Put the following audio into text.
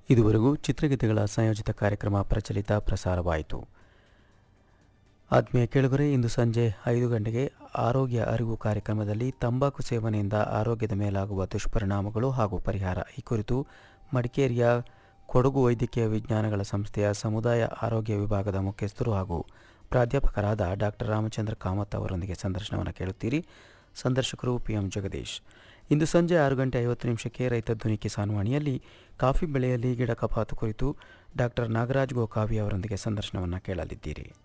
ಇದುವರೆಗೂ ಚಿತ್ರಗೀತೆಗಳ ಸಂಯೋಜಿತ ಕಾರ್ಯಕ್ರಮ ಪ್ರಸಾರವಾಯಿತು. ಆತ್ಮೀಯ ಕೇಳುಗರೆ, ಇಂದು ಸಂಜೆ 5 ಗಂಟೆಗೆ ಆರೋಗ್ಯ ಅರಿವು ಕಾರ್ಯಕ್ರಮದಲ್ಲಿ ತಂಬಾಕು ಸೇವನೆಯಿಂದ ಆರೋಗ್ಯದ ಮೇಲಾಗುವ ದುಷ್ಪರಿಣಾಮಗಳು ಹಾಗೂ ಪರಿಹಾರ ಈ ಕುರಿತು ಮಡಿಕೇರಿಯ ಕೊಡಗು ವೈದ್ಯಕೀಯ ವಿಜ್ಞಾನಗಳ ಸಂಸ್ಥೆಯ ಸಮುದಾಯ ಆರೋಗ್ಯ ವಿಭಾಗದ ಮುಖ್ಯಸ್ಥರು ಹಾಗೂ ಪ್ರಾಧ್ಯಾಪಕರಾದ ಡಾಕ್ಟರ್ ರಾಮಚಂದ್ರ ಕಾಮತ್ ಅವರೊಂದಿಗೆ ಸಂದರ್ಶನವನ್ನು ಕೇಳುತ್ತೀರಿ. ಸಂದರ್ಶಕರು PM ಜಗದೀಶ್. ಇಂದು ಸಂಜೆ 6 ಗಂಟೆ 50 ನಿಮಿಷಕ್ಕೆ ರೈತ ಧ್ವನಿ ಕಿಸಾನ್ ವಾಣಿಯಲ್ಲಿ ಕಾಫಿ ಬೆಳೆಯಲ್ಲಿ ಗಿಡ ಕಪಾತು ಕುರಿತು ಡಾಕ್ಟರ್ ನಾಗರಾಜ್ ಗೋಕಾವಿ ಅವರೊಂದಿಗೆ ಸಂದರ್ಶನವನ್ನು ಕೇಳಲಿದ್ದೀರಿ.